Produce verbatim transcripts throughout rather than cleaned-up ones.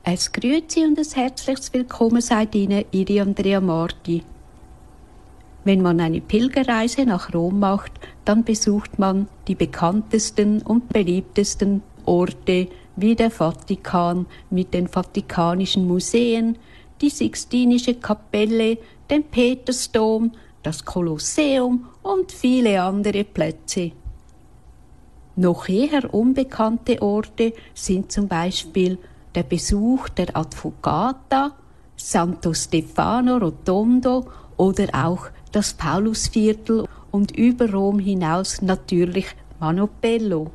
Es grüezi und ein herzliches Willkommen seid Ihnen, Ihre Andrea Marti. Wenn man eine Pilgerreise nach Rom macht, dann besucht man die bekanntesten und beliebtesten Orte wie der Vatikan mit den Vatikanischen Museen, die Sixtinische Kapelle, den Petersdom, das Kolosseum und viele andere Plätze. Noch eher unbekannte Orte sind zum Beispiel der Besuch der Advocata, Santo Stefano Rotondo oder auch das Paulusviertel und über Rom hinaus natürlich Manopello.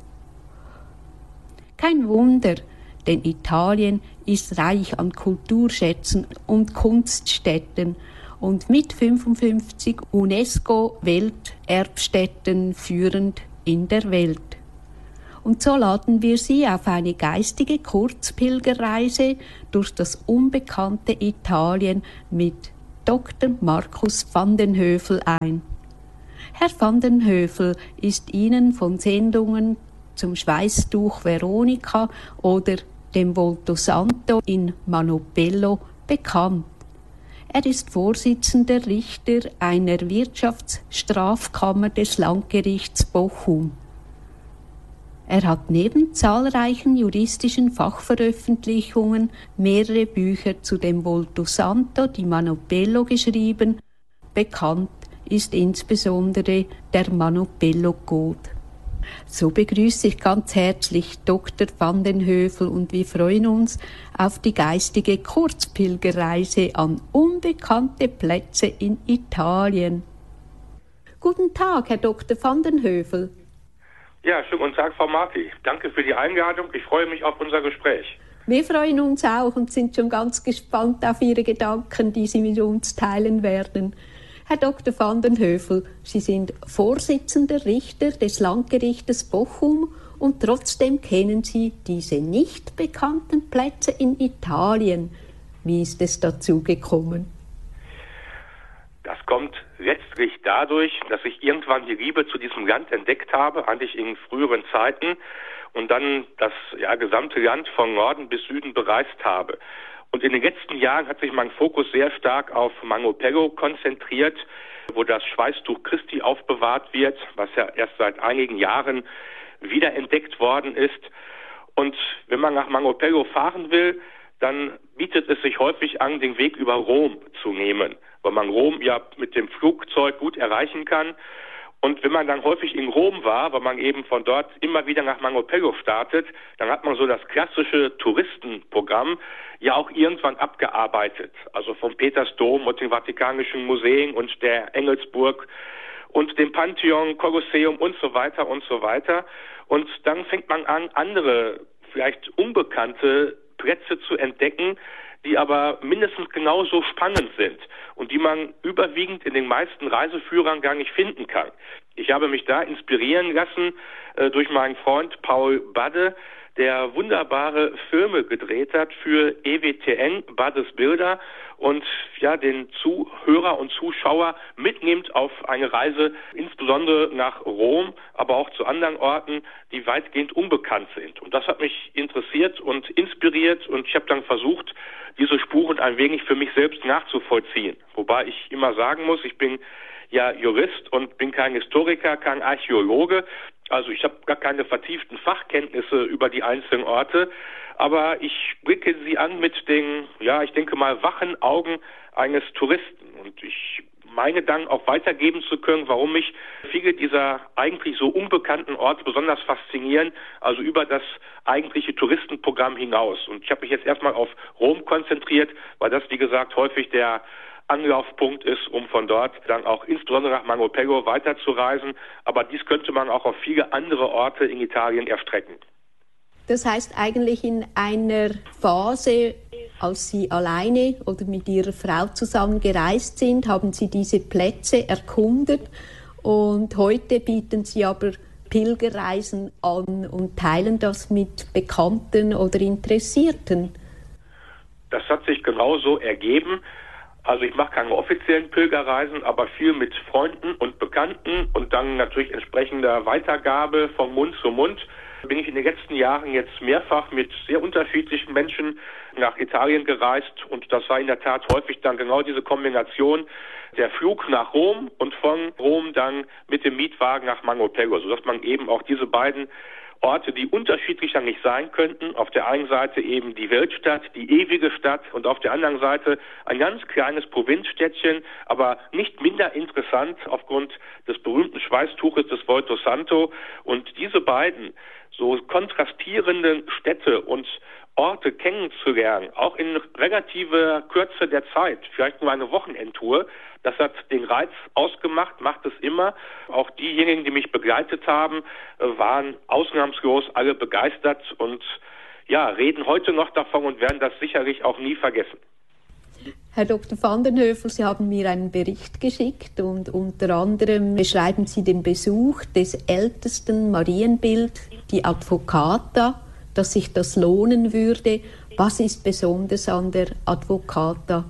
Kein Wunder, denn Italien ist reich an Kulturschätzen und Kunststätten und mit fünfundfünfzig UNESCO-Welterbstätten führend in der Welt. Und so laden wir Sie auf eine geistige Kurzpilgerreise durch das unbekannte Italien mit Doktor Markus van den Hövell ein. Herr van den Hövell ist Ihnen von Sendungen zum Schweißtuch Veronica oder dem Volto Santo in Manopello bekannt. Er ist Vorsitzender Richter einer Wirtschaftsstrafkammer des Landgerichts Bochum. Er hat neben zahlreichen juristischen Fachveröffentlichungen mehrere Bücher zu dem Volto Santo di Manopello geschrieben. Bekannt ist insbesondere der Manopello-Code. So begrüße ich ganz herzlich Doktor van den Hövell und wir freuen uns auf die geistige Kurzpilgerreise an unbekannte Plätze in Italien. Guten Tag, Herr Doktor van den Hövell. Ja, schönen guten Tag, Frau Marti. Danke für die Einladung. Ich freue mich auf unser Gespräch. Wir freuen uns auch und sind schon ganz gespannt auf Ihre Gedanken, die Sie mit uns teilen werden. Herr Doktor van den Hövell, Sie sind Vorsitzender Richter des Landgerichtes Bochum und trotzdem kennen Sie diese nicht bekannten Plätze in Italien. Wie ist es dazu gekommen? Das kommt letztlich dadurch, dass ich irgendwann die Liebe zu diesem Land entdeckt habe, eigentlich in früheren Zeiten, und dann das ja, gesamte Land von Norden bis Süden bereist habe. Und in den letzten Jahren hat sich mein Fokus sehr stark auf Manopello konzentriert, wo das Schweißtuch Christi aufbewahrt wird, was ja erst seit einigen Jahren wiederentdeckt worden ist. Und wenn man nach Manopello fahren will, dann bietet es sich häufig an, den Weg über Rom zu nehmen, weil man Rom ja mit dem Flugzeug gut erreichen kann. Und wenn man dann häufig in Rom war, weil man eben von dort immer wieder nach Manopello startet, dann hat man so das klassische Touristenprogramm ja auch irgendwann abgearbeitet. Also vom Petersdom und den Vatikanischen Museen und der Engelsburg und dem Pantheon, Kolosseum und so weiter und so weiter. Und dann fängt man an, andere, vielleicht unbekannte Plätze zu entdecken, die aber mindestens genauso spannend sind und die man überwiegend in den meisten Reiseführern gar nicht finden kann. Ich habe mich da inspirieren lassen äh, durch meinen Freund Paul Badde, der wunderbare Filme gedreht hat für E W T N, Baddes Bilder, und ja den Zuhörer und Zuschauer mitnimmt auf eine Reise, insbesondere nach Rom, aber auch zu anderen Orten, die weitgehend unbekannt sind. Und das hat mich interessiert und inspiriert und ich habe dann versucht, diese Spuren ein wenig für mich selbst nachzuvollziehen. Wobei ich immer sagen muss, ich bin ja Jurist und bin kein Historiker, kein Archäologe. Also ich habe gar keine vertieften Fachkenntnisse über die einzelnen Orte, aber ich blicke sie an mit den, ja, ich denke mal, wachen Augen eines Touristen. Und ich meine dann auch weitergeben zu können, warum mich viele dieser eigentlich so unbekannten Orte besonders faszinieren, also über das eigentliche Touristenprogramm hinaus. Und ich habe mich jetzt erstmal auf Rom konzentriert, weil das, wie gesagt, häufig der Anlaufpunkt ist, um von dort dann auch insbesondere nach Manopello weiterzureisen. Aber dies könnte man auch auf viele andere Orte in Italien erstrecken. Das heißt eigentlich in einer Phase, als Sie alleine oder mit Ihrer Frau zusammen gereist sind, haben Sie diese Plätze erkundet und heute bieten Sie aber Pilgerreisen an und teilen das mit Bekannten oder Interessierten. Das hat sich genauso ergeben. Also ich mache keine offiziellen Pilgerreisen, aber viel mit Freunden und Bekannten und dann natürlich entsprechender Weitergabe von Mund zu Mund. bin ich in den letzten Jahren jetzt mehrfach mit sehr unterschiedlichen Menschen nach Italien gereist und das war in der Tat häufig dann genau diese Kombination, der Flug nach Rom und von Rom dann mit dem Mietwagen nach Mangotello, sodass man eben auch diese beiden Orte, die unterschiedlicher nicht sein könnten. Auf der einen Seite eben die Weltstadt, die ewige Stadt und auf der anderen Seite ein ganz kleines Provinzstädtchen, aber nicht minder interessant aufgrund des berühmten Schweißtuches des Volto Santo. Und diese beiden so kontrastierenden Städte und Orte kennenzulernen, auch in relativer Kürze der Zeit, vielleicht nur eine Wochenendtour, das hat den Reiz ausgemacht, macht es immer. Auch diejenigen, die mich begleitet haben, waren ausnahmslos alle begeistert und ja, reden heute noch davon und werden das sicherlich auch nie vergessen. Herr Doktor van den Hövell, Sie haben mir einen Bericht geschickt und unter anderem beschreiben Sie den Besuch des ältesten Marienbilds, die Advocata, dass sich das lohnen würde. Was ist besonders an der Advocata?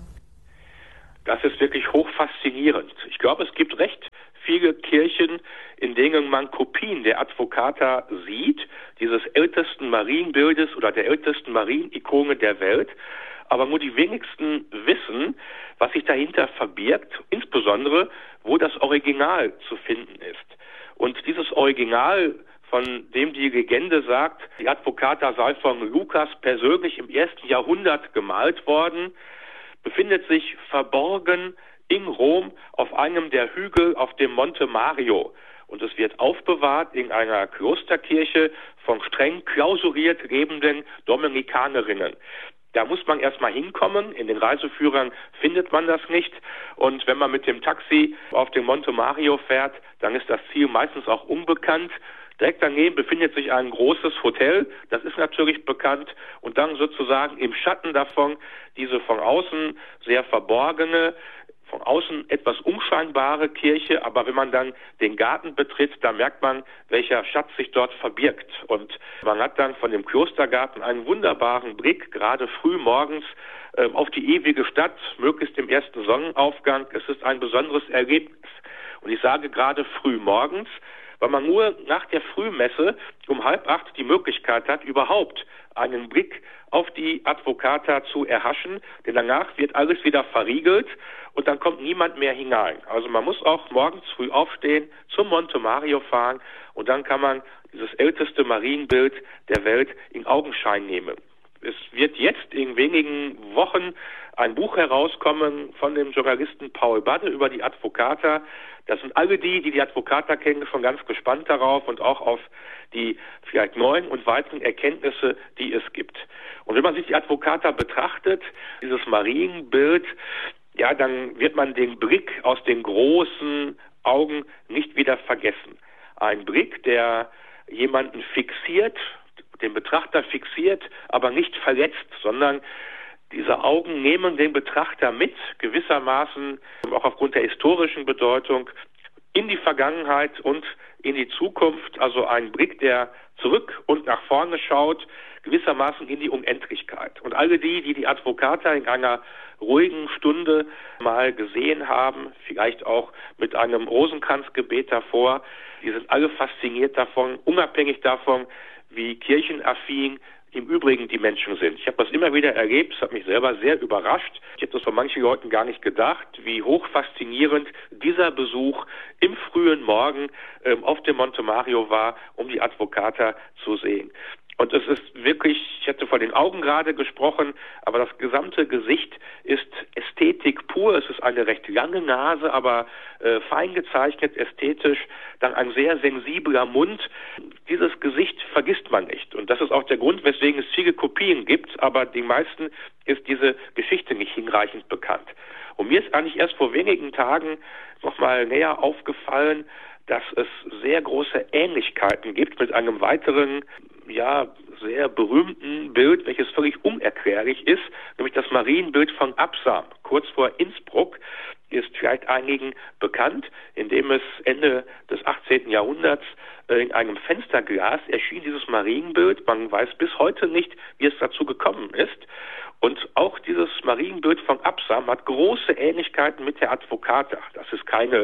Das ist wirklich hochfaszinierend. Ich glaube, es gibt recht viele Kirchen, in denen man Kopien der Advocata sieht, dieses ältesten Marienbildes oder der ältesten Marienikone der Welt. Aber nur die wenigsten wissen, was sich dahinter verbirgt, insbesondere, wo das Original zu finden ist. Und dieses Original, von dem die Legende sagt, die Advocata sei von Lukas persönlich im ersten Jahrhundert gemalt worden, befindet sich verborgen in Rom auf einem der Hügel auf dem Monte Mario. Und es wird aufbewahrt in einer Klosterkirche von streng klausuriert lebenden Dominikanerinnen. Da muss man erstmal hinkommen. In den Reiseführern findet man das nicht. Und wenn man mit dem Taxi auf den Monte Mario fährt, dann ist das Ziel meistens auch unbekannt. Direkt daneben befindet sich ein großes Hotel, das ist natürlich bekannt, und dann sozusagen im Schatten davon diese von außen sehr verborgene, von außen etwas unscheinbare Kirche, aber wenn man dann den Garten betritt, da merkt man, welcher Schatz sich dort verbirgt. Und man hat dann von dem Klostergarten einen wunderbaren Blick, gerade früh morgens, äh, auf die ewige Stadt, möglichst im ersten Sonnenaufgang. Es ist ein besonderes Erlebnis. Und ich sage gerade früh morgens, weil man nur nach der Frühmesse um halb acht die Möglichkeit hat, überhaupt einen Blick auf die Advocata zu erhaschen, denn danach wird alles wieder verriegelt und dann kommt niemand mehr hinein. Also man muss auch morgens früh aufstehen, zum Monte Mario fahren und dann kann man dieses älteste Marienbild der Welt in Augenschein nehmen. Es wird jetzt in wenigen Wochen ein Buch herauskommen von dem Journalisten Paul Badde über die Advocata. Das sind alle die, die die Advocata kennen, schon ganz gespannt darauf und auch auf die vielleicht neuen und weiteren Erkenntnisse, die es gibt. Und wenn man sich die Advocata betrachtet, dieses Marienbild, ja, dann wird man den Blick aus den großen Augen nicht wieder vergessen. Ein Blick, der jemanden fixiert, den Betrachter fixiert, aber nicht verletzt, sondern diese Augen nehmen den Betrachter mit, gewissermaßen auch aufgrund der historischen Bedeutung, in die Vergangenheit und in die Zukunft, also ein Blick, der zurück und nach vorne schaut, gewissermaßen in die Unendlichkeit. Und alle die, die die Advocata in einer ruhigen Stunde mal gesehen haben, vielleicht auch mit einem Rosenkranzgebet davor, die sind alle fasziniert davon, unabhängig davon, wie kirchenaffin im Übrigen die Menschen sind. Ich habe das immer wieder erlebt, es hat mich selber sehr überrascht. Ich habe das von manchen Leuten gar nicht gedacht, wie hoch faszinierend dieser Besuch im frühen Morgen ähm, auf dem Monte Mario war, um die Advocata zu sehen. Und es ist wirklich, ich hatte von den Augen gerade gesprochen, aber das gesamte Gesicht ist Ästhetik pur. Es ist eine recht lange Nase, aber äh, fein gezeichnet, ästhetisch. Dann ein sehr sensibler Mund. Dieses Gesicht vergisst man nicht. Und das ist auch der Grund, weswegen es viele Kopien gibt, aber den meisten ist diese Geschichte nicht hinreichend bekannt. Und mir ist eigentlich erst vor wenigen Tagen nochmal näher aufgefallen, dass es sehr große Ähnlichkeiten gibt mit einem weiteren, ja, sehr berühmten Bild, welches völlig unerklärlich ist, nämlich das Marienbild von Absam, kurz vor Innsbruck, ist vielleicht einigen bekannt, indem es Ende des achtzehnten Jahrhunderts äh, in einem Fensterglas erschien dieses Marienbild. Man weiß bis heute nicht, wie es dazu gekommen ist. Und auch dieses Marienbild von Absam hat große Ähnlichkeiten mit der Advocata. Das ist keine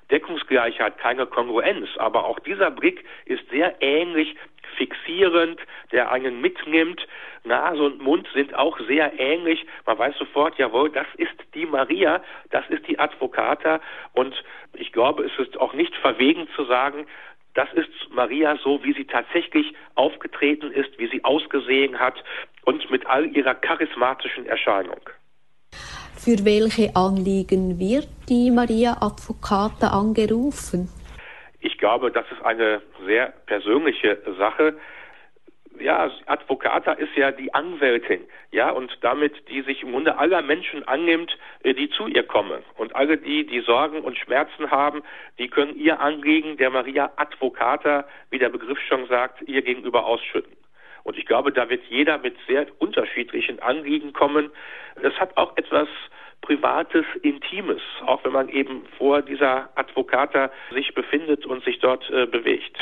Deckungsgleichheit, keine Kongruenz. Aber auch dieser Blick ist sehr ähnlich, fixierend, der einen mitnimmt. Nase und Mund sind auch sehr ähnlich. Man weiß sofort, jawohl, das ist die Maria, das ist die Advocata. Und ich glaube, es ist auch nicht verwegen zu sagen, das ist Maria so, wie sie tatsächlich aufgetreten ist, wie sie ausgesehen hat und mit all ihrer charismatischen Erscheinung. Für welche Anliegen wird die Maria Advocata angerufen? Ich glaube, das ist eine sehr persönliche Sache. Ja, Advocata ist ja die Anwältin, ja, und damit die sich im Grunde aller Menschen annimmt, die zu ihr kommen. Und alle die, die Sorgen und Schmerzen haben, die können ihr Anliegen der Maria Advocata, wie der Begriff schon sagt, ihr gegenüber ausschütten. Und ich glaube, da wird jeder mit sehr unterschiedlichen Anliegen kommen. Das hat auch etwas Privates, Intimes, auch wenn man eben vor dieser Advocata sich befindet und sich dort äh, bewegt.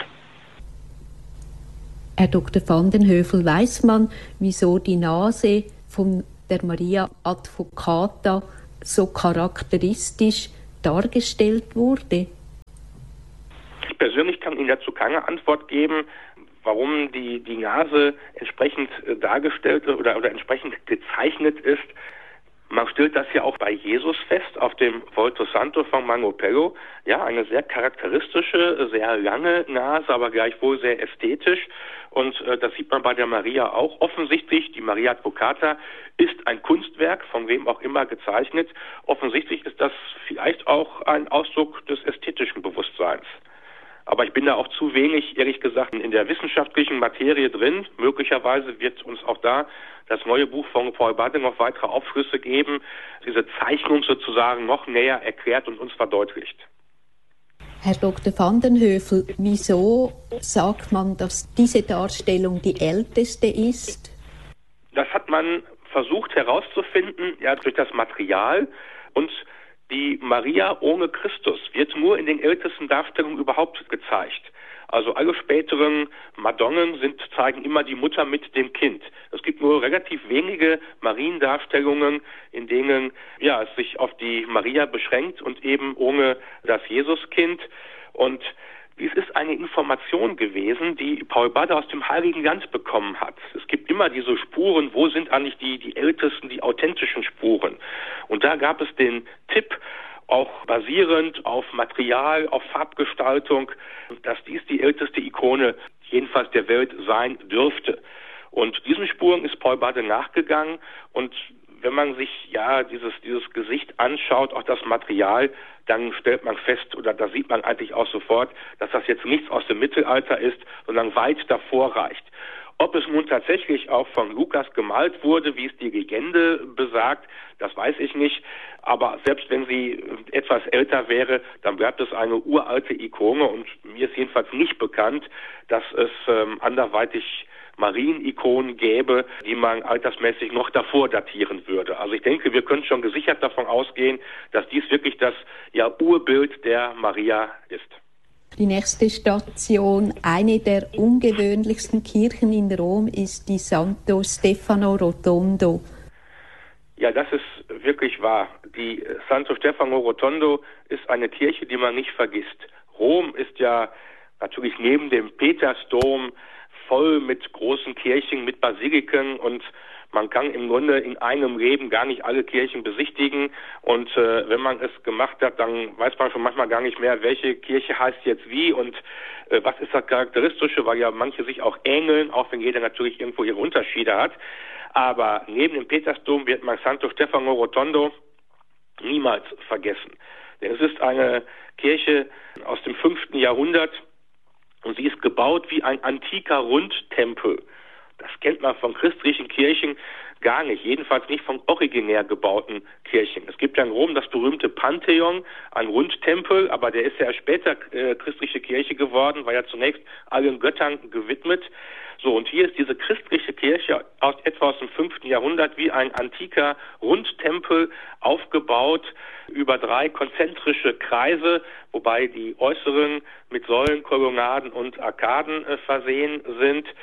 Herr Doktor van den Hövell, weiss man, wieso die Nase von der Maria Advocata so charakteristisch dargestellt wurde? Ich persönlich kann Ihnen dazu keine Antwort geben, warum die, die Nase entsprechend äh, dargestellt oder, oder entsprechend gezeichnet ist. Man stellt das ja auch bei Jesus fest, auf dem Volto Santo von Mangopello. Ja, eine sehr charakteristische, sehr lange Nase, aber gleichwohl sehr ästhetisch. Und äh, das sieht man bei der Maria auch offensichtlich. Die Maria Advocata ist ein Kunstwerk, von wem auch immer gezeichnet. Offensichtlich ist das vielleicht auch ein Ausdruck des ästhetischen Bewusstseins. Aber ich bin da auch zu wenig, ehrlich gesagt, in der wissenschaftlichen Materie drin. Möglicherweise wird uns auch da das neue Buch von Paul Badde noch weitere Aufschlüsse geben, diese Zeichnung sozusagen noch näher erklärt und uns verdeutlicht. Herr Doktor van den Hövell, wieso sagt man, dass diese Darstellung die älteste ist? Das hat man versucht herauszufinden, ja, durch das Material. Und die Maria ohne Christus wird nur in den ältesten Darstellungen überhaupt gezeigt. Also alle späteren Madonnen sind, zeigen immer die Mutter mit dem Kind. Es gibt nur relativ wenige Mariendarstellungen, in denen ja, es sich auf die Maria beschränkt und eben ohne das Jesuskind. Und dies ist eine Information gewesen, die Paul Badde aus dem Heiligen Land bekommen hat. Es gibt immer diese Spuren, wo sind eigentlich die, die ältesten, die authentischen Spuren. Und da gab es den Tipp, auch basierend auf Material, auf Farbgestaltung, dass dies die älteste Ikone jedenfalls der Welt sein dürfte. Und diesen Spuren ist Paul Badde nachgegangen und wenn man sich ja dieses dieses Gesicht anschaut, auch das Material, dann stellt man fest, oder da sieht man eigentlich auch sofort, dass das jetzt nichts aus dem Mittelalter ist, sondern weit davor reicht. Ob es nun tatsächlich auch von Lukas gemalt wurde, wie es die Legende besagt, das weiß ich nicht. Aber selbst wenn sie etwas älter wäre, dann bleibt es eine uralte Ikone. Und mir ist jedenfalls nicht bekannt, dass es ähm, anderweitig Marienikonen gäbe, die man altersmäßig noch davor datieren würde. Also ich denke, wir können schon gesichert davon ausgehen, dass dies wirklich das ja, Urbild der Maria ist. Die nächste Station, eine der ungewöhnlichsten Kirchen in Rom, ist die Santo Stefano Rotondo. Ja, das ist wirklich wahr. Die Santo Stefano Rotondo ist eine Kirche, die man nicht vergisst. Rom ist ja natürlich neben dem Petersdom voll mit großen Kirchen, mit Basiliken, und man kann im Grunde in einem Leben gar nicht alle Kirchen besichtigen, und äh, wenn man es gemacht hat, dann weiß man schon manchmal gar nicht mehr, welche Kirche heißt jetzt wie und äh, was ist das Charakteristische, weil ja manche sich auch ähneln, auch wenn jeder natürlich irgendwo ihre Unterschiede hat. Aber neben dem Petersdom wird man Santo Stefano Rotondo niemals vergessen. Denn es ist eine Kirche aus dem fünften Jahrhundert, und sie ist gebaut wie ein antiker Rundtempel. Das kennt man von christlichen Kirchen gar nicht, jedenfalls nicht von originär gebauten Kirchen. Es gibt ja in Rom das berühmte Pantheon, ein Rundtempel, aber der ist ja später äh, christliche Kirche geworden, war ja zunächst allen Göttern gewidmet. So, und hier ist diese christliche Kirche aus etwa aus dem fünften Jahrhundert wie ein antiker Rundtempel aufgebaut über drei konzentrische Kreise, wobei die äußeren mit Säulen, Kolonnaden und Arkaden äh, versehen sind.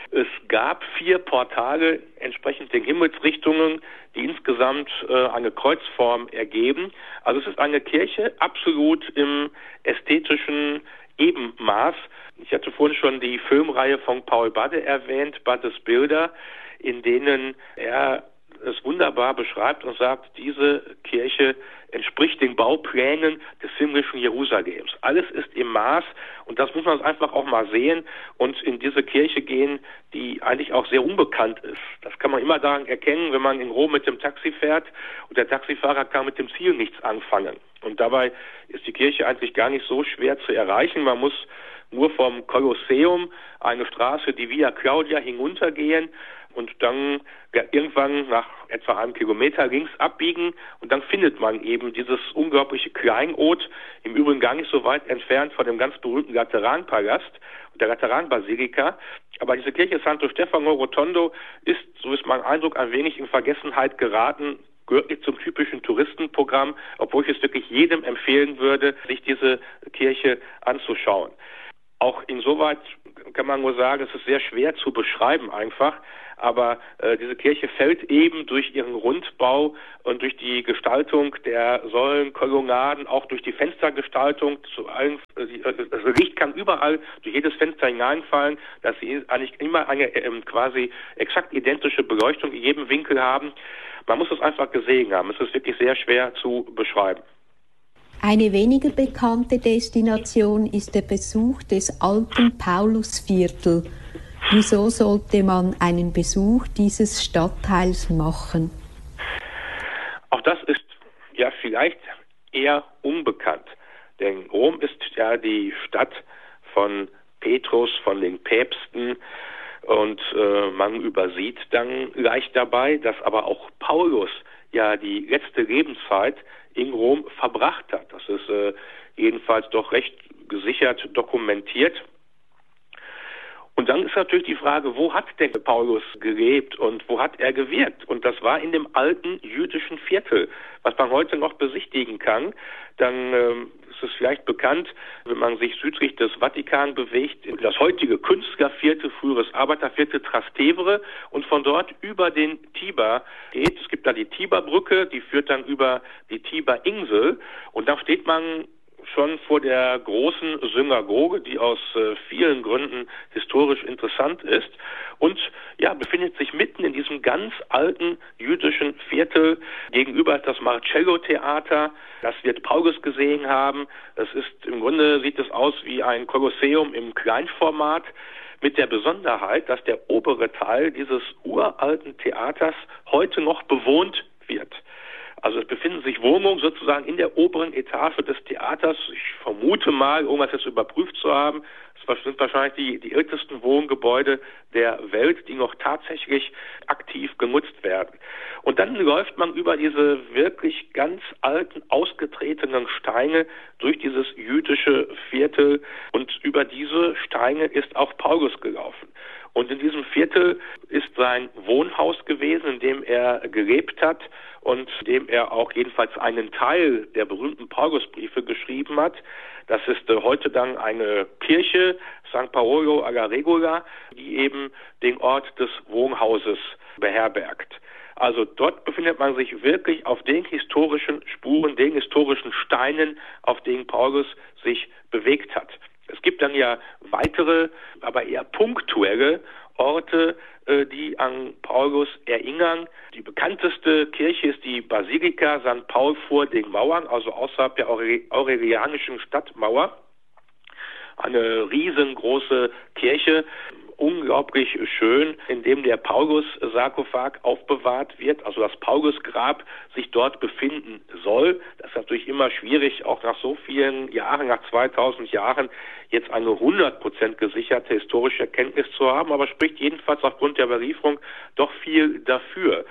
Es gab vier Portale entsprechend den Himmelsrichtungen, die insgesamt äh, eine Kreuzform ergeben. Also es ist eine Kirche absolut im ästhetischen Ebenmaß. Ich hatte vorhin schon die Filmreihe von Paul Badde erwähnt, Baddes Bilder, in denen er es wunderbar beschreibt und sagt, diese Kirche entspricht den Bauplänen des himmlischen Jerusalems. Alles ist im Maß und das muss man einfach auch mal sehen und in diese Kirche gehen, die eigentlich auch sehr unbekannt ist. Das kann man immer daran erkennen, wenn man in Rom mit dem Taxi fährt und der Taxifahrer kann mit dem Ziel nichts anfangen. Und dabei ist die Kirche eigentlich gar nicht so schwer zu erreichen. Man muss nur vom Kolosseum eine Straße, die Via Claudia, hinuntergehen und dann irgendwann nach etwa einem Kilometer links abbiegen und dann findet man eben dieses unglaubliche Kleinod, im Übrigen gar nicht so weit entfernt von dem ganz berühmten Lateranpalast und der Lateranbasilika. Aber diese Kirche Santo Stefano Rotondo ist, so ist mein Eindruck, ein wenig in Vergessenheit geraten, gehört nicht zum typischen Touristenprogramm, obwohl ich es wirklich jedem empfehlen würde, sich diese Kirche anzuschauen. Auch insoweit kann man nur sagen, es ist sehr schwer zu beschreiben einfach, aber äh, diese Kirche fällt eben durch ihren Rundbau und durch die Gestaltung der Säulen, Kolonnaden, auch durch die Fenstergestaltung, zu allen, äh, das Licht kann überall durch jedes Fenster hineinfallen, dass sie eigentlich immer eine äh, quasi exakt identische Beleuchtung in jedem Winkel haben. Man muss es einfach gesehen haben, es ist wirklich sehr schwer zu beschreiben. Eine weniger bekannte Destination ist der Besuch des alten Paulusviertel. Wieso sollte man einen Besuch dieses Stadtteils machen? Auch das ist ja vielleicht eher unbekannt, denn Rom ist ja die Stadt von Petrus, von den Päpsten, und äh, man übersieht dann leicht dabei, dass aber auch Paulus ja die letzte Lebenszeit in Rom verbracht hat. Das ist äh, jedenfalls doch recht gesichert dokumentiert. Und dann ist natürlich die Frage, wo hat denn Paulus gelebt und wo hat er gewirkt? Und das war in dem alten jüdischen Viertel, was man heute noch besichtigen kann. Dann ähm, ist es vielleicht bekannt, wenn man sich südlich des Vatikan bewegt, das heutige Künstlerviertel, früheres Arbeiterviertel Trastevere, und von dort über den Tiber geht. Es gibt da die Tiberbrücke, die führt dann über die Tiberinsel und da steht man schon vor der großen Synagoge, die aus äh, vielen Gründen historisch interessant ist und ja, befindet sich mitten in diesem ganz alten jüdischen Viertel. Gegenüber ist das Marcello-Theater, das wird Paulus gesehen haben. Es ist, im Grunde sieht es aus wie ein Kolosseum im Kleinformat, mit der Besonderheit, dass der obere Teil dieses uralten Theaters heute noch bewohnt wird. Also es befinden sich Wohnungen sozusagen in der oberen Etage des Theaters. Ich vermute mal, irgendwas jetzt überprüft zu haben, es sind wahrscheinlich die, die ältesten Wohngebäude der Welt, die noch tatsächlich aktiv genutzt werden. Und dann läuft man über diese wirklich ganz alten, ausgetretenen Steine durch dieses jüdische Viertel und über diese Steine ist auch Paulus gelaufen. Und in diesem Viertel ist sein Wohnhaus gewesen, in dem er gelebt hat und in dem er auch jedenfalls einen Teil der berühmten Paulusbriefe geschrieben hat. Das ist äh, heute dann eine Kirche, San Paolo alla Regola, die eben den Ort des Wohnhauses beherbergt. Also dort befindet man sich wirklich auf den historischen Spuren, den historischen Steinen, auf denen Paulus sich bewegt hat. Es gibt dann ja weitere, aber eher punktuelle Orte, äh, die an Paulus erinnern. Die bekannteste Kirche ist die Basilika Sankt Paul vor den Mauern, also außerhalb der aurelianischen Stadtmauer. Eine riesengroße Kirche, unglaublich schön, in dem der Paulus-Sarkophag aufbewahrt wird, also das Paulusgrab sich dort befinden soll. Das ist natürlich immer schwierig, auch nach so vielen Jahren, nach zweitausend Jahren, jetzt eine hundert Prozent gesicherte historische Kenntnis zu haben, aber spricht jedenfalls aufgrund der Überlieferung doch viel dafür.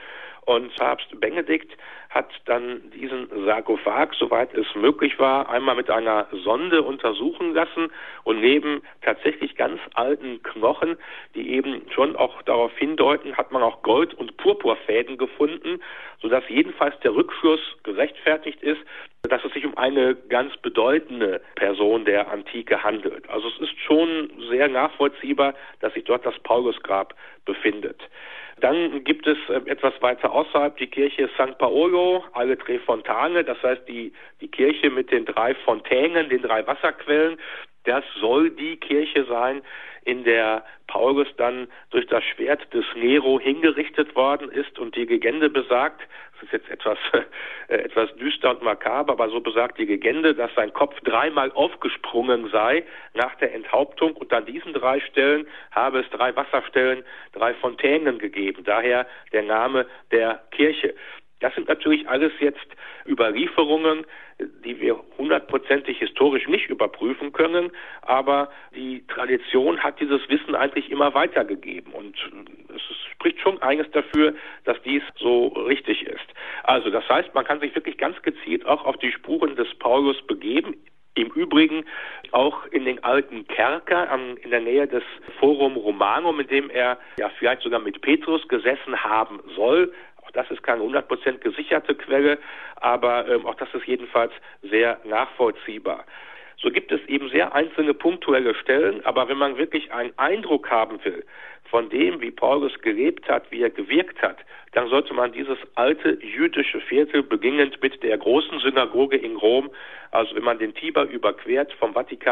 Und Papst Benedikt hat dann diesen Sarkophag, soweit es möglich war, einmal mit einer Sonde untersuchen lassen und neben tatsächlich ganz alten Knochen, die eben schon auch darauf hindeuten, hat man auch Gold- und Purpurfäden gefunden, sodass jedenfalls der Rückschluss gerechtfertigt ist, dass es sich um eine ganz bedeutende Person der Antike handelt. Also es ist schon sehr nachvollziehbar, dass sich dort das Paulusgrab befindet. Dann gibt es äh, etwas weiter außerhalb die Kirche San Paolo, alle Tre Fontane, das heißt die, die Kirche mit den drei Fontänen, den drei Wasserquellen. Das soll die Kirche sein, in der Paulus dann durch das Schwert des Nero hingerichtet worden ist, und die Legende besagt, das ist jetzt etwas, äh, etwas düster und makaber, aber so besagt die Legende, dass sein Kopf dreimal aufgesprungen sei nach der Enthauptung, und an diesen drei Stellen habe es drei Wasserstellen, drei Fontänen gegeben. Daher der Name der Kirche. Das sind natürlich alles jetzt Überlieferungen, die wir hundertprozentig historisch nicht überprüfen können, aber die Tradition hat dieses Wissen eigentlich immer weitergegeben, und es spricht schon eines dafür, dass dies so richtig ist. Also das heißt, man kann sich wirklich ganz gezielt auch auf die Spuren des Paulus begeben. Im Übrigen auch in den alten Kerker am, in der Nähe des Forum Romanum, in dem er ja vielleicht sogar mit Petrus gesessen haben soll. Auch das ist keine hundert Prozent gesicherte Quelle, aber ähm, auch das ist jedenfalls sehr nachvollziehbar. So gibt es eben sehr einzelne punktuelle Stellen, aber wenn man wirklich einen Eindruck haben will von dem, wie Paulus gelebt hat, wie er gewirkt hat, dann sollte man dieses alte jüdische Viertel, beginnend mit der großen Synagoge in Rom, also wenn man den Tiber überquert vom Vatikan